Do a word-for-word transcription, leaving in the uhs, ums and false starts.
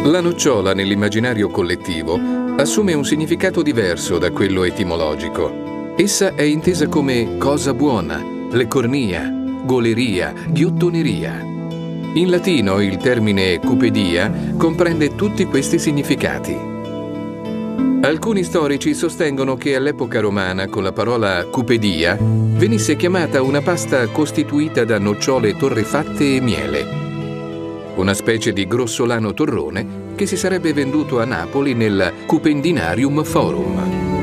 La nocciola nell'immaginario collettivo assume un significato diverso da quello etimologico. Essa è intesa come cosa buona, leccornia, goleria, ghiottoneria. In latino il termine cupedia comprende tutti questi significati. Alcuni storici sostengono che all'epoca romana con la parola cupedia venisse chiamata una pasta costituita da nocciole torrefatte e miele. Una specie di grossolano torrone che si sarebbe venduto a Napoli nel Cupendinarium Forum.